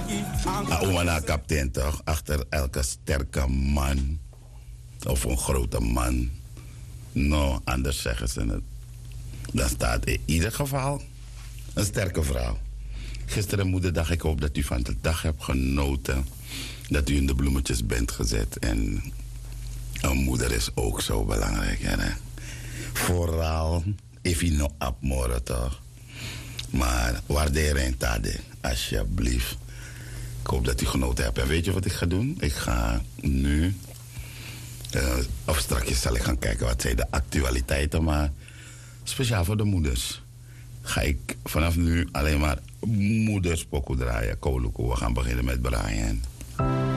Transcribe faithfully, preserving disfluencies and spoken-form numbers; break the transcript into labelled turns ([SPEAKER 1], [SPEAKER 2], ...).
[SPEAKER 1] Aumana kapitein toch, achter elke sterke man, of een grote man, no, anders zeggen ze het. Dan staat in ieder geval een sterke vrouw. Gisteren moederdag, ik hoop dat u van de dag hebt genoten. Dat u in de bloemetjes bent gezet. En een moeder is ook zo belangrijk. Hè? Vooral, even no apmoren toch. Maar waarderen en tade, alsjeblieft. Ik hoop dat u genoten hebt. En weet je wat ik ga doen? Ik ga nu, uh, of straks zal ik gaan kijken wat zijn de actualiteiten, maar speciaal voor de moeders ga ik vanaf nu alleen maar moederspokoe draaien. Koluku, we gaan beginnen met Brian.